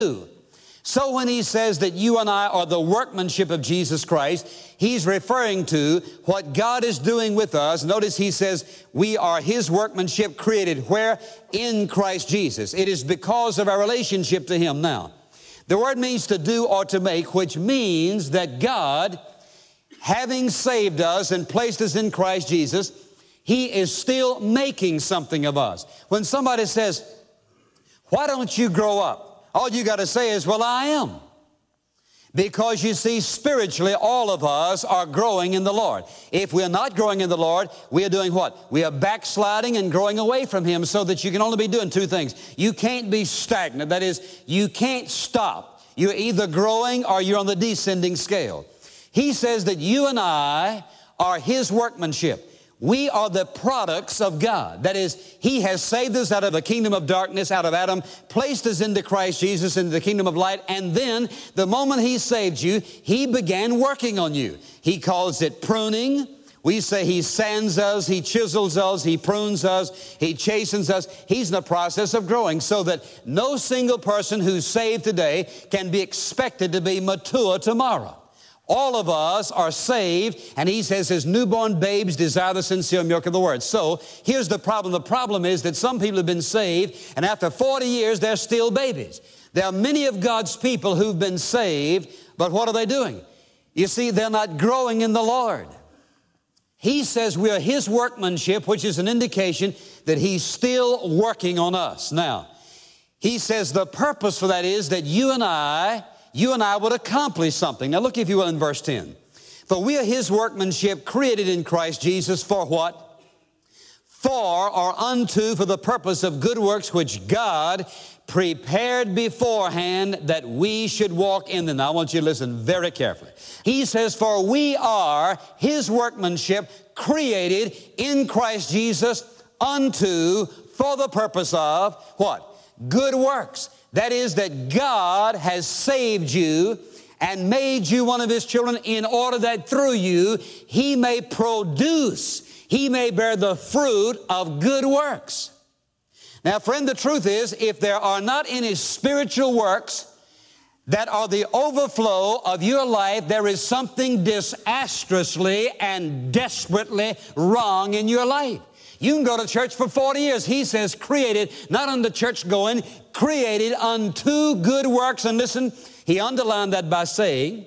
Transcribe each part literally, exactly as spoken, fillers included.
So when he says that you and I are the workmanship of Jesus Christ, he's referring to what God is doing with us. Notice he says we are his workmanship created where? In Christ Jesus. It is because of our relationship to him. Now, the word means to do or to make, which means that God, having saved us and placed us in Christ Jesus, he is still making something of us. When somebody says, why don't you grow up? All you got to say is, well, I am. Because you see, spiritually, all of us are growing in the Lord. If we're not growing in the Lord, we are doing what? We are backsliding and growing away from him, so that you can only be doing two things. You can't be stagnant. That is, you can't stop. You're either growing or you're on the descending scale. He says that you and I are his workmanship. We are the products of God. That is, he has saved us out of the kingdom of darkness, out of Adam, placed us into Christ Jesus, into the kingdom of light, and then the moment he saved you, he began working on you. He calls it pruning. We say he sands us, he chisels us, he prunes us, he chastens us. He's in the process of growing, so that no single person who's saved today can be expected to be mature tomorrow. All of us are saved, and he says his newborn babes desire the sincere milk of the word. So here's the problem. The problem is that some people have been saved, and after forty years, they're still babies. There are many of God's people who've been saved, but what are they doing? You see, they're not growing in the Lord. He says we are his workmanship, which is an indication that he's still working on us. Now, he says the purpose for that is that you and I you and I would accomplish something. Now look, if you will, in verse ten. For we are his workmanship created in Christ Jesus for what? For or unto, for the purpose of good works which God prepared beforehand that we should walk in them. Now I want you to listen very carefully. He says, for we are his workmanship created in Christ Jesus unto, for the purpose of what? Good works. That is, that God has saved you and made you one of his children in order that through you he may produce, he may bear the fruit of good works. Now, friend, the truth is, if there are not any spiritual works that are the overflow of your life, there is something disastrously and desperately wrong in your life. You can go to church for forty years. He says created, not unto church going, created unto good works. And listen, he underlined that by saying,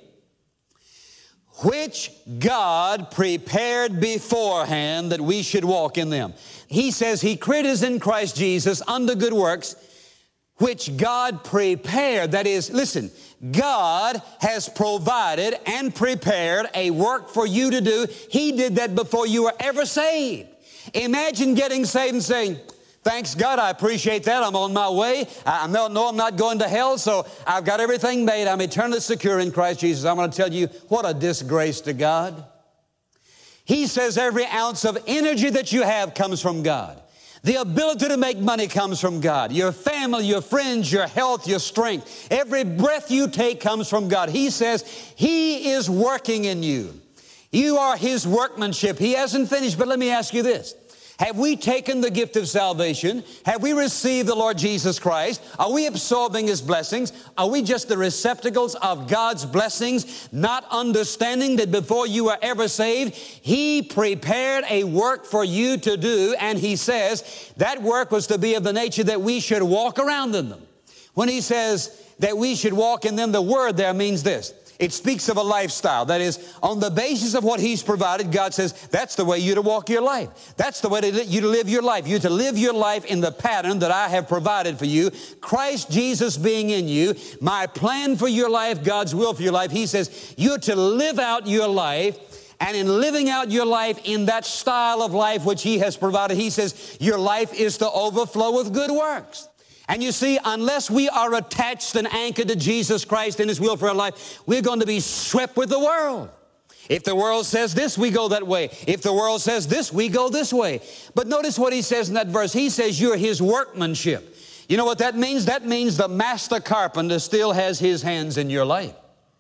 which God prepared beforehand that we should walk in them. He says he created us in Christ Jesus unto good works, which God prepared. That is, listen, God has provided and prepared a work for you to do. He did that before you were ever saved. Imagine getting saved and saying, thanks God, I appreciate that. I'm on my way. I know, know I'm not going to hell, so I've got everything made. I'm eternally secure in Christ Jesus. I'm going to tell you, what a disgrace to God. He says every ounce of energy that you have comes from God. The ability to make money comes from God. Your family, your friends, your health, your strength. Every breath you take comes from God. He says he is working in you. You are his workmanship. He hasn't finished, but let me ask you this. Have we taken the gift of salvation? Have we received the Lord Jesus Christ? Are we absorbing his blessings? Are we just the receptacles of God's blessings, not understanding that before you were ever saved, he prepared a work for you to do, and he says that work was to be of the nature that we should walk around in them. When he says that we should walk in them, the word there means this. It speaks of a lifestyle. That is, on the basis of what he's provided, God says, that's the way you to walk your life. That's the way to li- you to live your life. You to live your life in the pattern that I have provided for you. Christ Jesus being in you, my plan for your life, God's will for your life. He says, you're to live out your life. And in living out your life in that style of life which he has provided, he says, your life is to overflow with good works. And you see, unless we are attached and anchored to Jesus Christ and his will for our life, we're going to be swept with the world. If the world says this, we go that way. If the world says this, we go this way. But notice what he says in that verse. He says you're his workmanship. You know what that means? That means the master carpenter still has his hands in your life.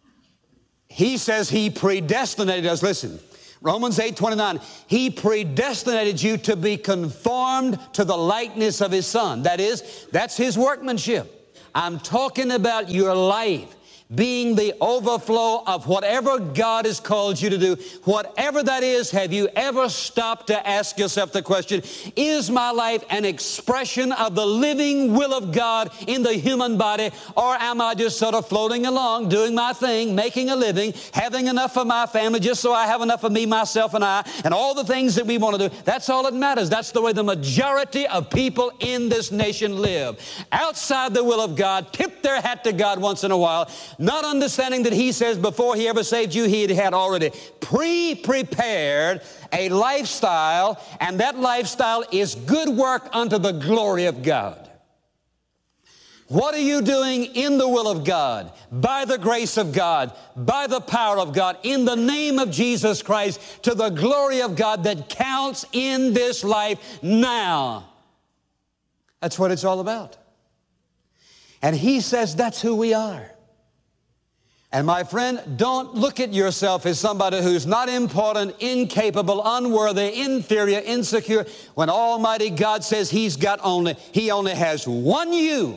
He says he predestinated us. Listen, Romans eight twenty-nine, he predestinated you to be conformed to the likeness of his Son. That is, that's his workmanship. I'm talking about your life being the overflow of whatever God has called you to do. Whatever that is, have you ever stopped to ask yourself the question, is my life an expression of the living will of God in the human body, or am I just sort of floating along, doing my thing, making a living, having enough for my family just so I have enough for me, myself, and I, and all the things that we want to do? That's all that matters. That's the way the majority of people in this nation live. Outside the will of God, tip their hat to God once in a while, not understanding that He says before He ever saved you, He had already pre-prepared a lifestyle, and that lifestyle is good work unto the glory of God. What are you doing in the will of God, by the grace of God, by the power of God, in the name of Jesus Christ, to the glory of God that counts in this life now? That's what it's all about. And He says that's who we are. And my friend, don't look at yourself as somebody who's not important, incapable, unworthy, inferior, insecure, when Almighty God says He's got only, He only has one you.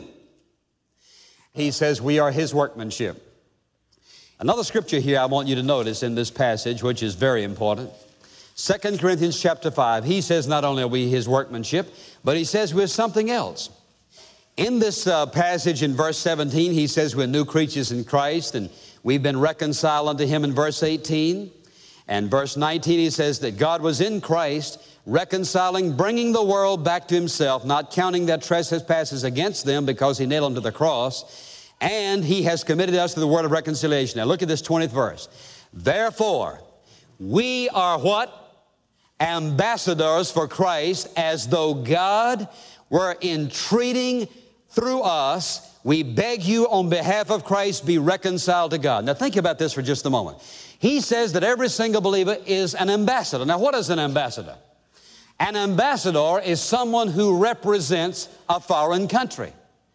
He says we are His workmanship. Another scripture here I want you to notice in this passage, which is very important. Second Corinthians chapter five, he says not only are we His workmanship, but he says we're something else. In this uh, passage in verse seventeen, he says we're new creatures in Christ, and we've been reconciled unto Him in verse eighteen. And verse nineteen, he says that God was in Christ, reconciling, bringing the world back to Himself, not counting their trespasses against them, because He nailed them to the cross. And He has committed us to the word of reconciliation. Now look at this twentieth verse. Therefore, we are what? Ambassadors for Christ, as though God were entreating through us. We beg you on behalf of Christ, be reconciled to God. Now think about this for just a moment. He says that every single believer is an ambassador. Now what is an ambassador? An ambassador is someone who represents a foreign country.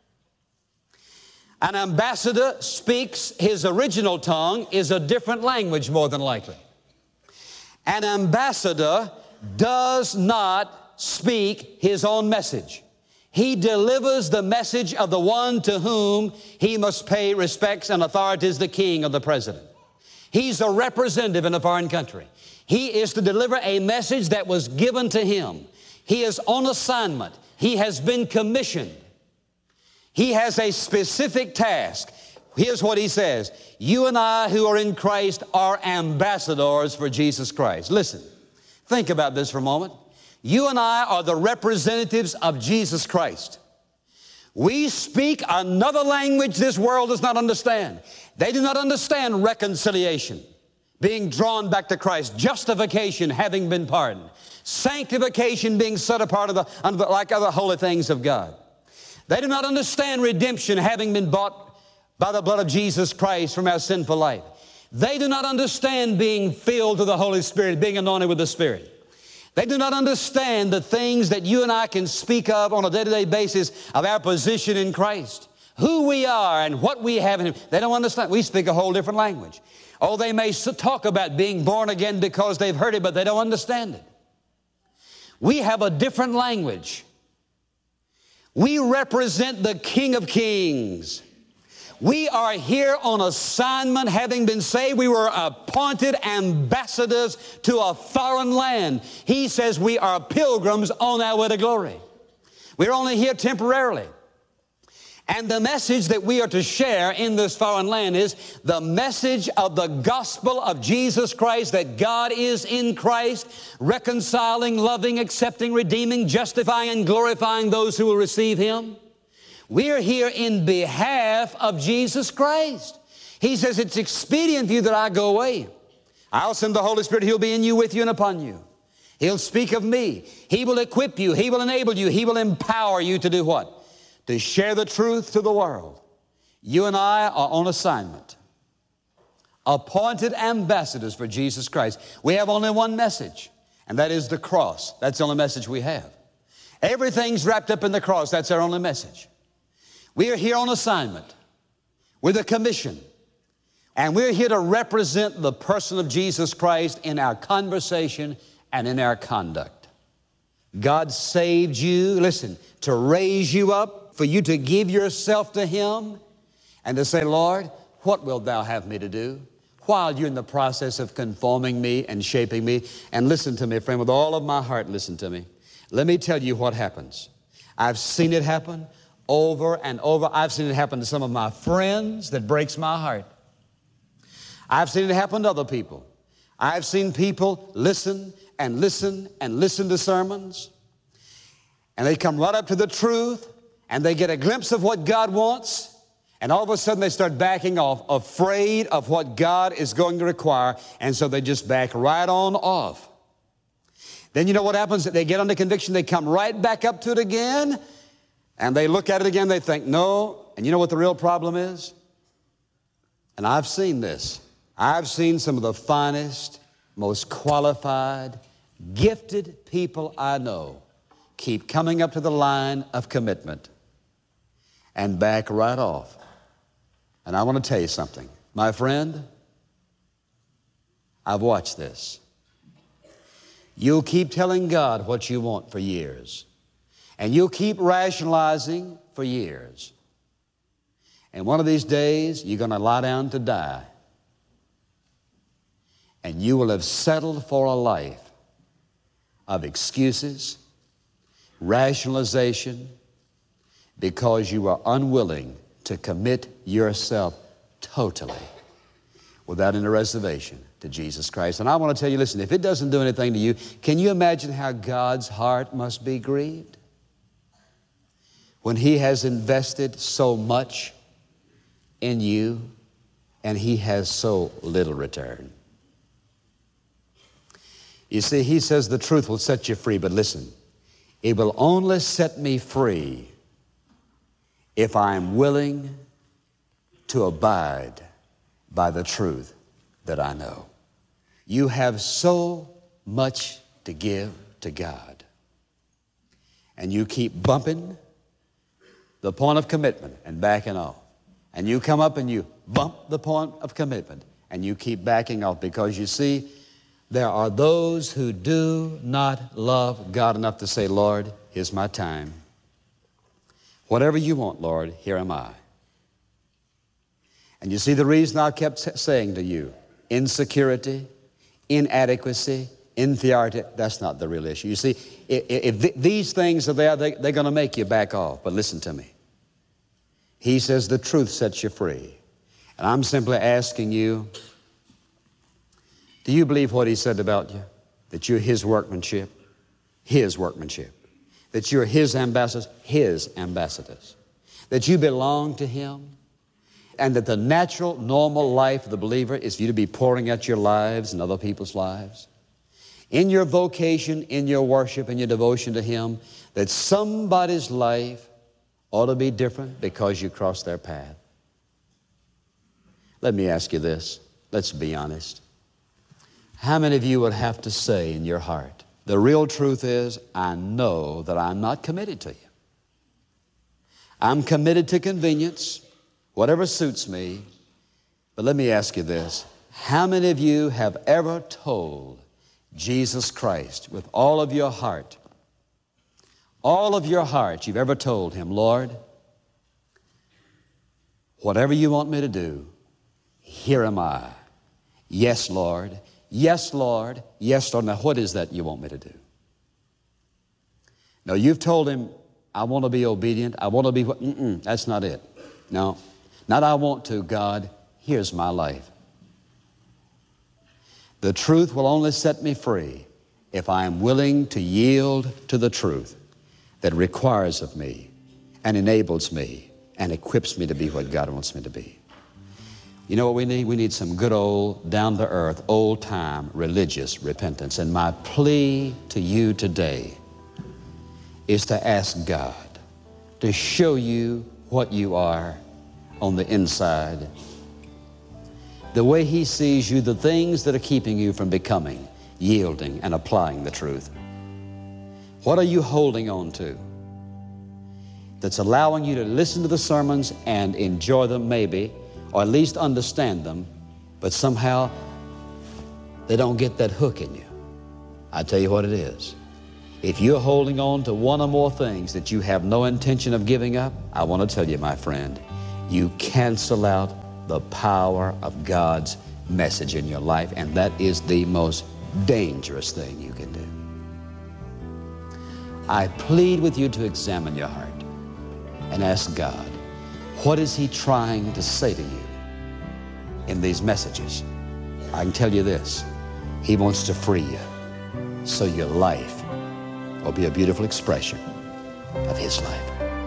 An ambassador speaks, his original tongue is a different language more than likely. An ambassador does not speak his own message. He delivers the message of the one to whom he must pay respects and authorities, the king or the president. He's a representative in a foreign country. He is to deliver a message that was given to him. He is on assignment. He has been commissioned. He has a specific task. Here's what he says. You and I who are in Christ are ambassadors for Jesus Christ. Listen, think about this for a moment. You and I are the representatives of Jesus Christ. We speak another language this world does not understand. They do not understand reconciliation, being drawn back to Christ, justification, having been pardoned, sanctification, being set apart of the, like other holy things of God. They do not understand redemption, having been bought by the blood of Jesus Christ from our sinful life. They do not understand being filled with the Holy Spirit, being anointed with the Spirit. They do not understand the things that you and I can speak of on a day-to-day basis of our position in Christ, who we are and what we have in Him. They don't understand. We speak a whole different language. Oh, they may talk about being born again because they've heard it, but they don't understand it. We have a different language. We represent the King of Kings. We are here on assignment, having been saved. We were appointed ambassadors to a foreign land. He says we are pilgrims on our way to glory. We're only here temporarily. And the message that we are to share in this foreign land is the message of the gospel of Jesus Christ, that God is in Christ, reconciling, loving, accepting, redeeming, justifying, and glorifying those who will receive Him. We're here in behalf of Jesus Christ. He says, it's expedient for you that I go away. I'll send the Holy Spirit. He'll be in you, with you, and upon you. He'll speak of me. He will equip you. He will enable you. He will empower you to do what? To share the truth to the world. You and I are on assignment. Appointed ambassadors for Jesus Christ. We have only one message, and that is the cross. That's the only message we have. Everything's wrapped up in the cross. That's our only message. We are here on assignment with a commission, and we're here to represent the person of Jesus Christ in our conversation and in our conduct. God saved you, listen, to raise you up, for you to give yourself to Him and to say, Lord, what wilt Thou have me to do? While you're in the process of conforming me and shaping me. And listen to me, friend, with all of my heart, listen to me. Let me tell you what happens. I've seen it happen over and over. I've seen it happen to some of my friends that breaks my heart. I've seen it happen to other people. I've seen people listen and listen and listen to sermons, and they come right up to the truth, and they get a glimpse of what God wants, and all of a sudden they start backing off, afraid of what God is going to require, and so they just back right on off. Then you know what happens? They get under conviction, they come right back up to it again, and they look at it again, they think, no. And you know what the real problem is? And I've seen this. I've seen some of the finest, most qualified, gifted people I know keep coming up to the line of commitment and back right off. And I want to tell you something. My friend, I've watched this. You'll keep telling God what you want for years. And you'll keep rationalizing for years. And one of these days, you're going to lie down to die. And you will have settled for a life of excuses, rationalization, because you are unwilling to commit yourself totally, without any reservation, to Jesus Christ. And I want to tell you, listen, if it doesn't do anything to you, can you imagine how God's heart must be grieved when He has invested so much in you and He has so little return? You see, He says the truth will set you free, but listen, it will only set me free if I am willing to abide by the truth that I know. You have so much to give to God, and you keep bumping the point of commitment and backing off. And you come up and you bump the point of commitment and you keep backing off, because you see, there are those who do not love God enough to say, Lord, here's my time. Whatever you want, Lord, here am I. And you see the reason I kept saying to you, insecurity, inadequacy, inferiority, that's not the real issue. You see, if, if these things are there, they, they're going to make you back off. But listen to me. He says the truth sets you free. And I'm simply asking you, do you believe what He said about you? That you're His workmanship? His workmanship. That you're His ambassadors? His ambassadors. That you belong to Him? And that the natural, normal life of the believer is for you to be pouring out your lives and other people's lives? In your vocation, in your worship, in your devotion to Him, that somebody's life ought to be different because you crossed their path? Let me ask you this. Let's be honest. How many of you would have to say in your heart, the real truth is, I know that I'm not committed to you. I'm committed to convenience, whatever suits me. But let me ask you this. How many of you have ever told Jesus Christ with all of your heart, all of your heart, you've ever told Him, Lord, whatever you want me to do, here am I. Yes, Lord. Yes, Lord. Yes, Lord. Now, what is that you want me to do? Now, you've told Him, I want to be obedient. I want to be what? Mm-mm, that's not it. No, not I want to, God. Here's my life. The truth will only set me free if I am willing to yield to the truth that requires of me and enables me and equips me to be what God wants me to be. You know what we need? We need some good old, down-to-earth, old-time religious repentance. And my plea to you today is to ask God to show you what you are on the inside, the way He sees you, the things that are keeping you from becoming, yielding, and applying the truth. What are you holding on to that's allowing you to listen to the sermons and enjoy them maybe, or at least understand them, but somehow they don't get that hook in you? I tell you what it is. If you're holding on to one or more things that you have no intention of giving up, I want to tell you, my friend, you cancel out the power of God's message in your life, and that is the most dangerous thing you can do. I plead with you to examine your heart and ask God, what is He trying to say to you in these messages? I can tell you this, He wants to free you so your life will be a beautiful expression of His life.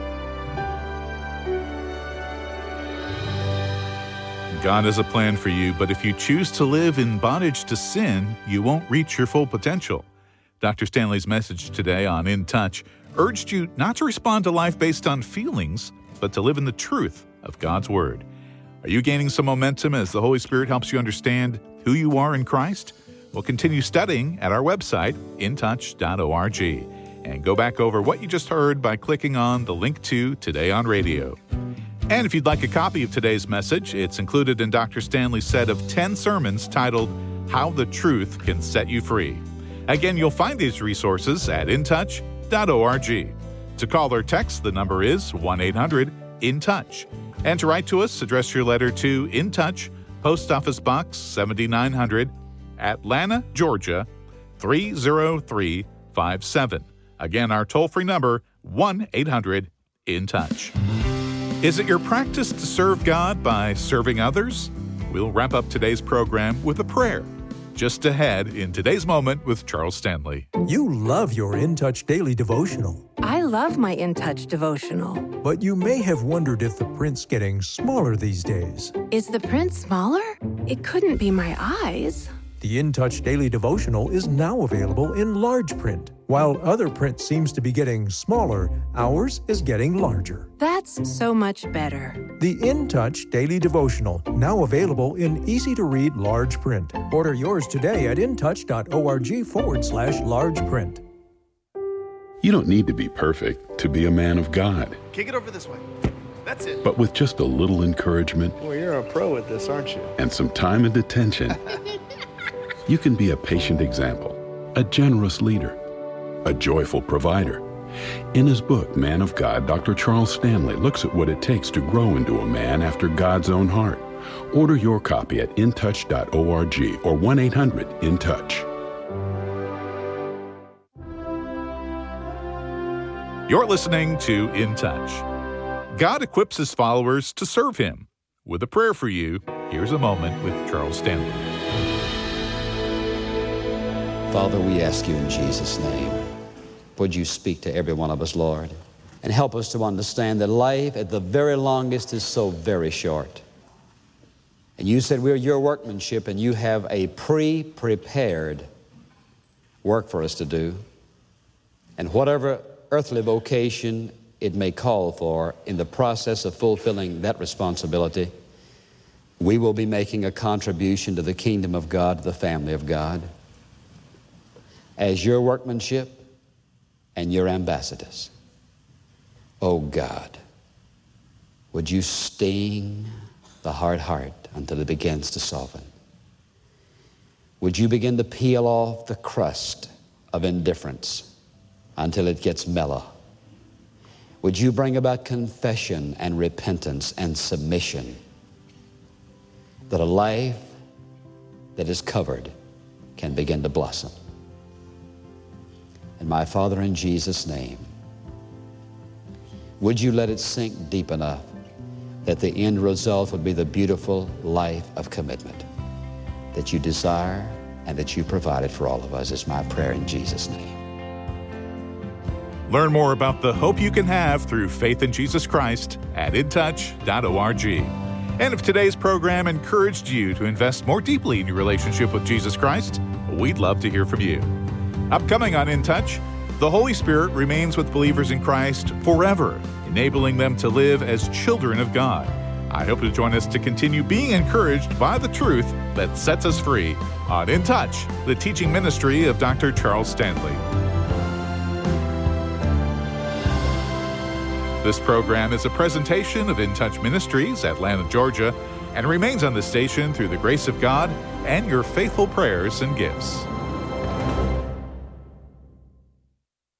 God has a plan for you, but if you choose to live in bondage to sin, you won't reach your full potential. Doctor Stanley's message today on In Touch urged you not to respond to life based on feelings, but to live in the truth of God's Word. Are you gaining some momentum as the Holy Spirit helps you understand who you are in Christ? We'll continue studying at our website, in touch dot org, and go back over what you just heard by clicking on the link to Today on Radio. And if you'd like a copy of today's message, it's included in Doctor Stanley's set of ten sermons titled, How the Truth Can Set You Free. Again, you'll find these resources at in touch dot org. To call or text, the number is one eight hundred in touch. And to write to us, address your letter to In Touch, Post Office Box seventy-nine hundred, Atlanta, Georgia, three zero three five seven. Again, our toll-free number, one eight hundred in touch. Is it your practice to serve God by serving others? We'll wrap up today's program with a prayer. Just ahead in Today's Moment with Charles Stanley. You love your In Touch Daily Devotional. I love my In Touch devotional. But you may have wondered if the print's getting smaller these days. Is the print smaller? It couldn't be my eyes. The In Touch Daily Devotional is now available in large print. While other print seems to be getting smaller, ours is getting larger. That's so much better. The In Touch Daily Devotional, now available in easy-to-read large print. Order yours today at in touch dot org forward slash large print. You don't need to be perfect to be a man of God. Kick it over this way. That's it. But with just a little encouragement... Well, you're a pro at this, aren't you? ...and some time and attention, you can be a patient example, a generous leader, a joyful provider. In his book, Man of God, Doctor Charles Stanley looks at what it takes to grow into a man after God's own heart. Order your copy at in touch dot org or one eight hundred in touch. You're listening to In Touch. God equips His followers to serve Him. With a prayer for you, here's a moment with Charles Stanley. Father, we ask you in Jesus' name, would you speak to every one of us, Lord, and help us to understand that life at the very longest is so very short. And you said we're your workmanship, and you have a pre-prepared work for us to do. And whatever earthly vocation it may call for, in the process of fulfilling that responsibility, we will be making a contribution to the kingdom of God, to the family of God, as your workmanship and your ambassadors. Oh God, would you sting the hard heart until it begins to soften? Would you begin to peel off the crust of indifference until it gets mellow? Would you bring about confession and repentance and submission, that a life that is covered can begin to blossom? And my Father, in Jesus' name, would you let it sink deep enough that the end result would be the beautiful life of commitment that you desire and that you provided for all of us, is my prayer in Jesus' name. Learn more about the hope you can have through faith in Jesus Christ at in touch dot org. And if today's program encouraged you to invest more deeply in your relationship with Jesus Christ, we'd love to hear from you. Upcoming on In Touch, the Holy Spirit remains with believers in Christ forever, enabling them to live as children of God. I hope to join us to continue being encouraged by the truth that sets us free on In Touch, the teaching ministry of Doctor Charles Stanley. This program is a presentation of In Touch Ministries, Atlanta, Georgia, and remains on the station through the grace of God and your faithful prayers and gifts.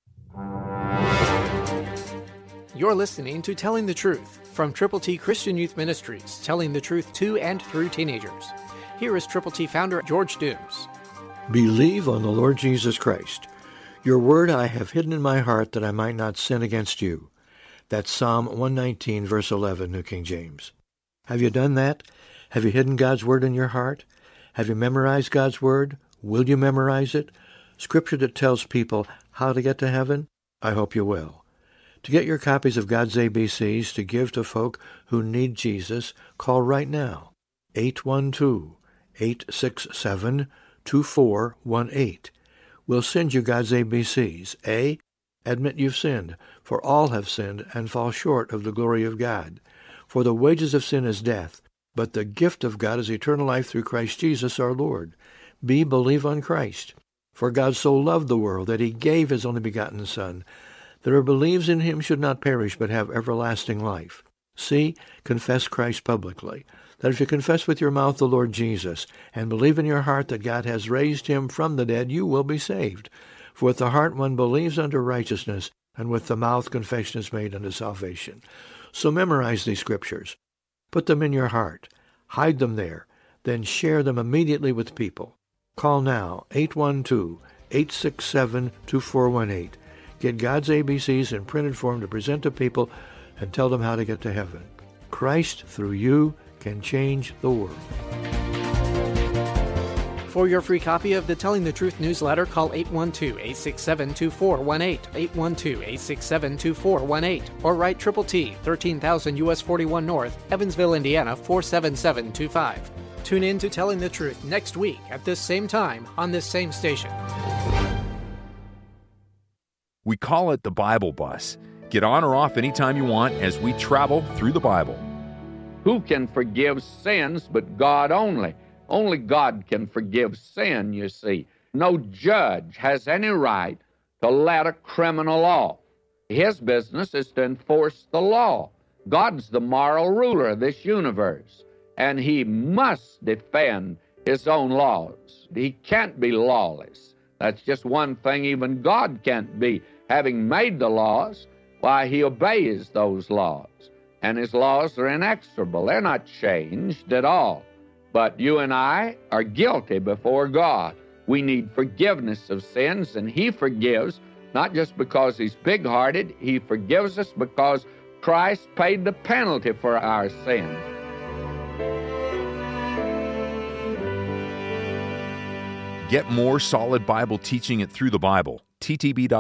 You're listening to Telling the Truth from Triple T Christian Youth Ministries, telling the truth to and through teenagers. Here is Triple T founder George Dooms. Believe on the Lord Jesus Christ. Your word I have hidden in my heart that I might not sin against you. That's Psalm one nineteen, verse eleven, New King James. Have you done that? Have you hidden God's word in your heart? Have you memorized God's word? Will you memorize it? Scripture that tells people how to get to heaven? I hope you will. To get your copies of God's A B Cs to give to folk who need Jesus, call right now, eight one two, eight six seven, two four one eight. We'll send you God's A B Cs. A, admit you've sinned, for all have sinned and fall short of the glory of God. For the wages of sin is death, but the gift of God is eternal life through Christ Jesus our Lord. B, believe on Christ. For God so loved the world that he gave his only begotten Son, that whoever believes in him should not perish but have everlasting life. C, confess Christ publicly. That if you confess with your mouth the Lord Jesus, and believe in your heart that God has raised him from the dead, you will be saved. For with the heart one believes unto righteousness, and with the mouth confession is made unto salvation. So memorize these scriptures. Put them in your heart. Hide them there. Then share them immediately with people. Call now, eight one two, eight six seven, two four one eight. Get God's A B Cs in printed form to present to people and tell them how to get to heaven. Christ, through you, can change the world. For your free copy of the Telling the Truth newsletter, call eight one two, eight six seven, two four one eight, eight one two, eight six seven, two four one eight, or write Triple T, thirteen thousand U S forty-one North, Evansville, Indiana, four seven seven two five. Tune in to Telling the Truth next week at this same time on this same station. We call it the Bible Bus. Get on or off anytime you want as we travel through the Bible. Who can forgive sins but God only? Only God can forgive sin, you see. No judge has any right to let a criminal off. His business is to enforce the law. God's the moral ruler of this universe, and he must defend his own laws. He can't be lawless. That's just one thing even God can't be. Having made the laws, why, he obeys those laws. And his laws are inexorable. They're not changed at all. But you and I are guilty before God. We need forgiveness of sins, and he forgives, not just because he's big-hearted. He forgives us because Christ paid the penalty for our sins. Get more solid Bible teaching it through the Bible. T T B dot com